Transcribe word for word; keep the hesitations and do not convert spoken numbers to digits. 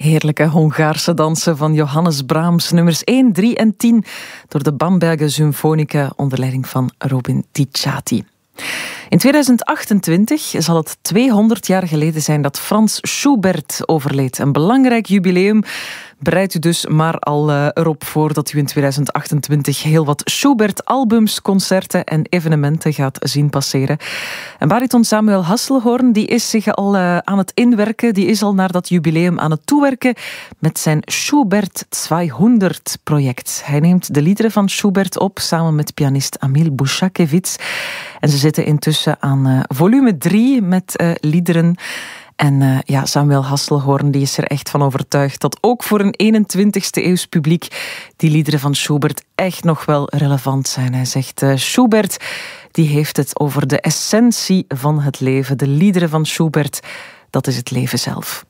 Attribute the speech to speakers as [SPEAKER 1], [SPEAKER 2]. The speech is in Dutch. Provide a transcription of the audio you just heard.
[SPEAKER 1] Heerlijke Hongaarse dansen van Johannes Brahms, nummers één, drie en tien, door de Bamberger Symfonica onder leiding van Robin Ticciati. In tweeduizend achtentwintig zal het tweehonderd jaar geleden zijn dat Franz Schubert overleed. Een belangrijk jubileum. Bereid u dus maar al uh, erop voor dat u in tweeduizend achtentwintig heel wat Schubert-albums, concerten en evenementen gaat zien passeren. En bariton Samuel Hasselhoorn die is zich al uh, aan het inwerken, die is al naar dat jubileum aan het toewerken met zijn Schubert tweehonderd-project. Hij neemt de liederen van Schubert op samen met pianist Amil Bushakevits. En ze zitten intussen aan uh, volume drie met uh, liederen. En uh, ja, Samuel Hasselhoorn die is er echt van overtuigd dat ook voor een eenentwintigste eeuws publiek die liederen van Schubert echt nog wel relevant zijn. Hij zegt, uh, Schubert die heeft het over de essentie van het leven. De liederen van Schubert, dat is het leven zelf.